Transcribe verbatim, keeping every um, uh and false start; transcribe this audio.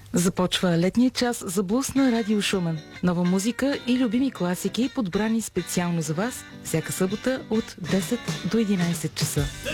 Започва летния час за блуз на Радио Шумен. Нова музика и любими класики, подбрани специално за вас, всяка събота от десет до единайсет часа.